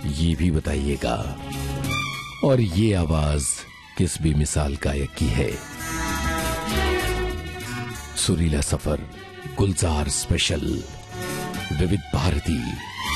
ये भी बताइएगा। और ये आवाज किस बेमिसाल गायक की है? सुरीला सफर गुलजार स्पेशल, विविध भारती।